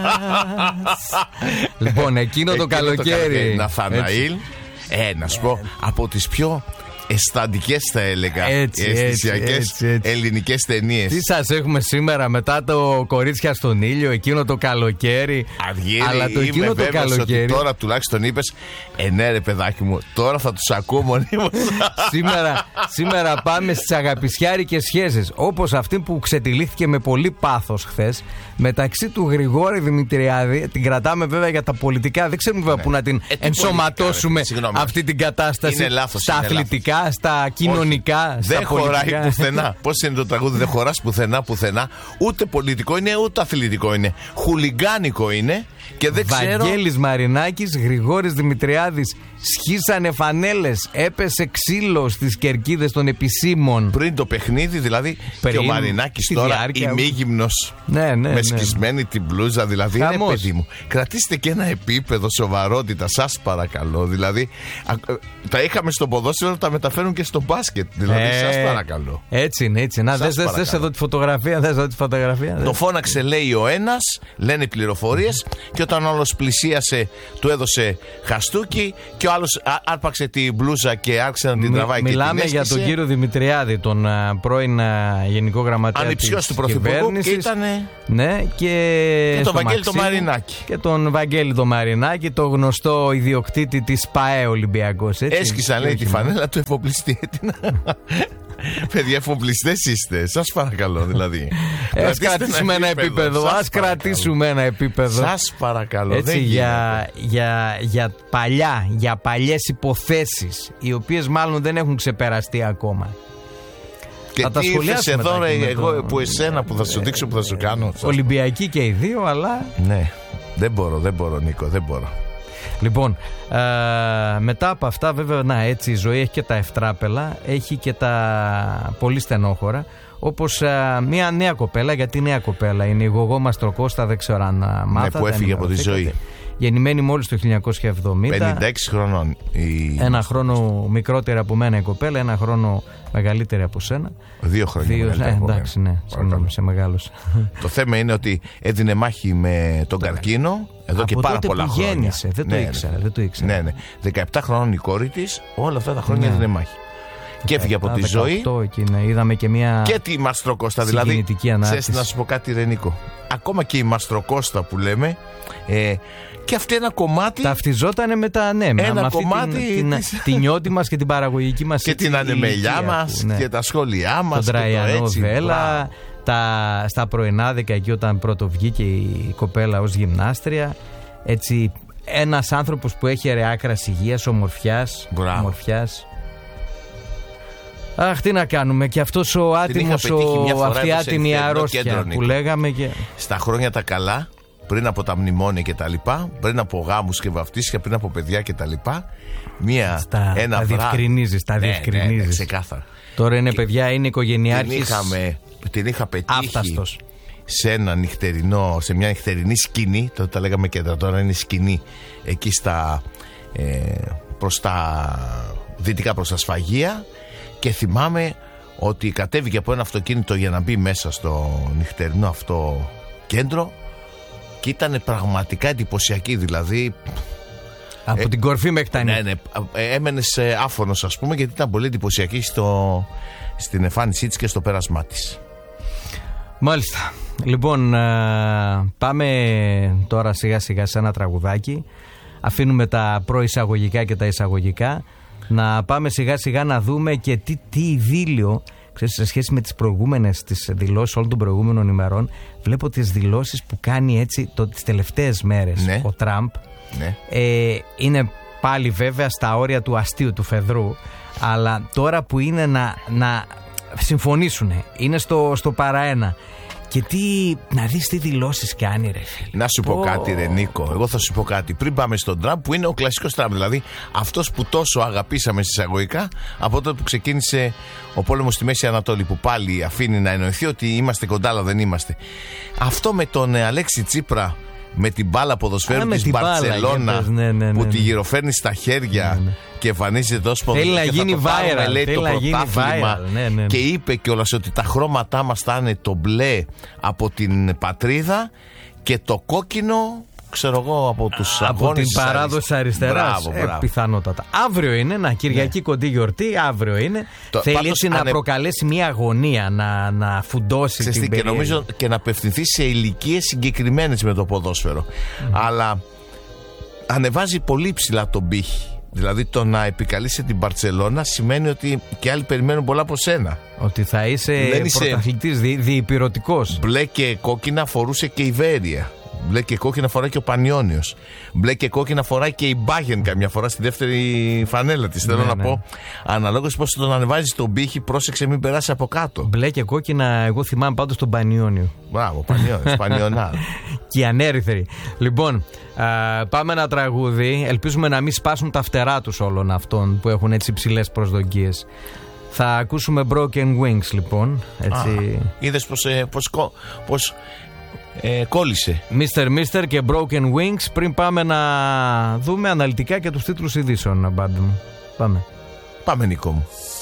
Λοιπόν, εκείνο το καλοκαίρι. Ναθαναήλ, να σου πω, από τις πιο αισθαντικές, θα έλεγα, αισθησιακές ελληνικές ταινίες. Τι σας έχουμε σήμερα μετά το Κορίτσια στον ήλιο, εκείνο το καλοκαίρι? Αργύρι, αλλά το εκείνο το καλοκαίρι. Ότι τώρα τουλάχιστον είπες, ναι ρε παιδάκι μου, τώρα θα τους ακούω μονίμως. Σήμερα πάμε στις αγαπησιάρικες σχέσεις, όπως αυτή που ξετυλίχθηκε με πολύ πάθος χθες μεταξύ του Γρηγόρη Δημητριάδη. Την κρατάμε βέβαια για τα πολιτικά, δεν ξέρουμε βέβαια πού να την ενσωματώσουμε αυτή την κατάσταση. Στα αθλητικά, στα κοινωνικά, στα δεν πολιτικά. Χωράει πουθενά. Πώς είναι το τραγούδι? Δεν χωράς πουθενά. Ούτε πολιτικό είναι, ούτε αθλητικό είναι. Χουλιγκάνικο είναι. Και δεν Βαγγέλης Μαρινάκης, Γρηγόρης Δημητριάδης σχίσανε φανέλες, έπεσε ξύλο στις κερκίδες των επισήμων. Πριν το παιχνίδι δηλαδή. Και ο Μαρινάκης τώρα ημίγυμνος, με σκισμένη την μπλούζα. Δηλαδή είναι, παιδί μου, κρατήστε και ένα επίπεδο σοβαρότητα, σας παρακαλώ. Δηλαδή τα είχαμε στο ποδόσφαιρο, τα μεταφέρουν και στο μπάσκετ. Δηλαδή σας παρακαλώ. Έτσι είναι, έτσι. Να δες εδώ τη φωτογραφία. Το φώναξε, λέει ο ένας, λένε πληροφορίες, και όταν ο άλλος πλησίασε του έδωσε χαστούκι και ο άλλος άρπαξε την μπλούζα και άρχισε να την τραβάει. Μιλάμε για τον κύριο Δημητριάδη, τον πρώην Γενικό Γραμματέα ανιψιός του Πρωθυπουργού, και ήτανε... Ναι, και τον Βαγγέλη τον Μαρινάκη. Και τον Βαγγέλη τον Μαρινάκη, το γνωστό ιδιοκτήτη της ΠΑΕ Ολυμπιακός. Έσκησαν, λέει, τη φανέλα του εφοπλιστή. Παιδιά, εφοπλιστές είστε, σας παρακαλώ δηλαδή. Ας κρατήσουμε ένα επίπεδο. Ας κρατήσουμε ένα επίπεδο. Σας παρακαλώ. Έτσι, για παλιές υποθέσεις, οι οποίες μάλλον δεν έχουν ξεπεραστεί ακόμα. Και τι ήρθες εδώ ρε, εγώ που εσένα που θα σου δείξω, που θα σου κάνω. Ολυμπιακοί και οι δύο, αλλά... Ναι, δεν μπορώ Νίκο, δεν μπορώ. Λοιπόν, μετά από αυτά βέβαια, έτσι η ζωή έχει και τα ευτράπελα, έχει και τα πολύ στενόχωρα, όπως μια νέα κοπέλα, γιατί νέα κοπέλα είναι η Γογό Μαστροκώστα, δεν ξέρω αν μάθατε. Ναι, που έφυγε από τη ζωή. Γεννημένη μόλις το 1970. 56 χρονών. Ένα χρόνο μικρότερη από μένα η κοπέλα, ένα χρόνο μεγαλύτερη από σένα. 2 χρόνια. Εντάξει, ναι, συγγνώμη, σε μεγάλωσα. Το θέμα είναι ότι έδινε μάχη με τον καρκίνο εδώ και πάρα πολλά χρόνια. Γέννησε, δεν το ήξερα. Ναι. 17 χρονών η κόρη της, όλα αυτά τα χρόνια έδινε μάχη. Και έφυγε από τη ζωή. Είδαμε και μια. Και τη Μαστροκώστα, δηλαδή. Ξέρεις να σου πω κάτι, Ρενίκο. Ακόμα και η Μαστροκώστα που λέμε. Και αυτή ένα κομμάτι. Ταυτιζόταν με τα ένα κομμάτι. Την νιώτη μας και την παραγωγική μας. Και την ανεμελιά μας και τα σχόλιά μας. Τον Τραϊανό Βέλα. Στα πρωινάδικα εκεί, όταν πρώτο βγήκε η κοπέλα ως γυμνάστρια. Έτσι, ένας άνθρωπος που έχει ωραία άκρας υγείας, ομορφιάς. Αχ, τι να κάνουμε, και αυτός ο άτιμος, αυτή η άτιμη αρρώστια που λέγαμε και... Στα χρόνια τα καλά, πριν από τα μνημόνια και τα λοιπά, πριν από γάμους και βαφτίσια, πριν από παιδιά και τα λοιπά, τα διευκρινίζεις, Ναι, ξεκάθαρα. Τώρα είναι παιδιά, είναι οικογενειάρχης. Την είχα πετύχει άφταστος σε μια νυχτερινή σκηνή, τότε τα λέγαμε κέντρα, τώρα είναι σκηνή, εκεί προς τα δυτικά, προς τα Σφαγεία. Και θυμάμαι ότι κατέβηκε από ένα αυτοκίνητο για να μπει μέσα στο νυχτερινό αυτό κέντρο και ήταν πραγματικά εντυπωσιακή, δηλαδή από την κορφή μέχρι τα νύχια. Ναι, έμενες άφωνος, ας πούμε, γιατί ήταν πολύ εντυπωσιακή στην εμφάνισή της και στο πέρασμά της. Μάλιστα. Λοιπόν, πάμε τώρα σιγά σιγά σε ένα τραγουδάκι. Αφήνουμε τα προεισαγωγικά και τα εισαγωγικά. Να πάμε σιγά σιγά να δούμε και τι ειδήλιο, ξέρεις, σε σχέση με τις προηγούμενες τις δηλώσεις όλων των προηγούμενων ημερών. Βλέπω τις δηλώσεις που κάνει έτσι τις τελευταίες μέρες ο Τραμπ. Ναι. Είναι πάλι βέβαια στα όρια του αστείου, του φεδρού, αλλά τώρα που είναι να συμφωνήσουν, είναι στο παραένα. Και να δεις τι δηλώσεις κάνει, ρε φίλε. Να σου πω κάτι, ρε Νίκο. Εγώ θα σου πω κάτι. Πριν πάμε στον Τραμπ, που είναι ο κλασικός Τραμπ, δηλαδή αυτός που τόσο αγαπήσαμε εισαγωγικά από τότε που ξεκίνησε ο πόλεμος στη Μέση Ανατολή, που πάλι αφήνει να εννοηθεί ότι είμαστε κοντά, αλλά δεν είμαστε. Αυτό με τον Αλέξη Τσίπρα, με την μπάλα ποδοσφαίρου της Μπαρτσελώνα, που τη γυροφέρνει στα χέρια και εμφανίζεται ως ποδοσφαίρι. Θέλει να γίνει viral, λέει, το πρωτάθλημα. Και είπε κιόλας ότι τα χρώματά μας θα είναι το μπλε από την πατρίδα Και το κόκκινο, ξέρω εγώ, από τους αγώνες. Από την παράδοση αριστεράς. Μπράβο. Πιθανότατα. Αύριο είναι, Κυριακή κοντή γιορτή, αύριο είναι. Θέλει έτσι να προκαλέσει μια αγωνία, να φουντώσει την περιέργεια. Και νομίζω και να απευθυνθεί σε ηλικίες συγκεκριμένες με το ποδόσφαιρο. Αλλά ανεβάζει πολύ ψηλά τον πύχη. Δηλαδή το να επικαλείσαι την Μπαρτσελώνα σημαίνει ότι και άλλοι περιμένουν πολλά από σένα. Ότι θα είσαι πρωταθλητής, διυπηρωτικός. Μπλε και κόκκινα φορούσε και η Βέρεια. Μπλε και κόκκινα φοράει και ο Πανιόνιος. Μπλε και κόκκινα φοράει και η Μπάγεν καμιά φορά στη δεύτερη φανέλα της. Θέλω να πω, αναλόγως πώς τον ανεβάζεις τον πύχη, πρόσεξε μην περάσει από κάτω. Μπλε και κόκκινα, εγώ θυμάμαι πάντως τον Πανιόνιο. Μπράβο, Πανιόνιος, Πανιονάρ. Και οι ανέρυθροι. Λοιπόν, πάμε ένα τραγούδι. Ελπίζουμε να μην σπάσουν τα φτερά τους όλων αυτών που έχουν έτσι υψηλές προσδοκίες. Θα ακούσουμε Broken Wings, λοιπόν. Έτσι. Είδες πως κόλλησε. Mr. και Broken Wings. Πριν πάμε να δούμε αναλυτικά και τους τίτλους ειδήσεων, Μπάμπη μου. Πάμε, Νίκο μου.